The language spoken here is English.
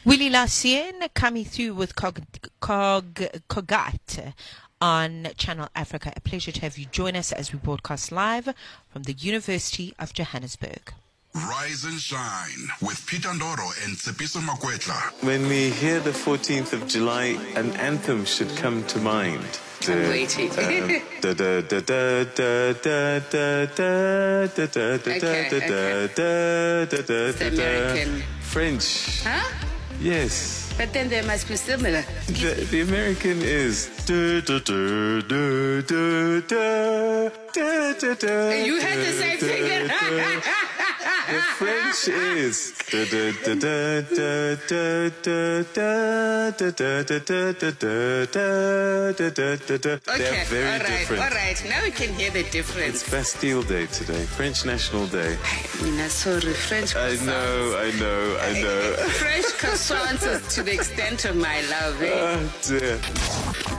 Willie Lassien coming through with Kogat on Channel Africa. A pleasure to have you join us as we broadcast live from the University of Johannesburg. Rise and shine with Peter Ndoro and Tsepiso Makwetla. When we hear the 14th of July, an anthem should come to mind. I'm waiting. It's American. French. Huh? Yes. But then they must be similar. The American is. You had the same thing. The French is. They're very different. All right, now we can hear the difference. It's Bastille Day today, French National Day. Sorry, French croissants. I know. French croissants is to the extent of my love. Oh dear.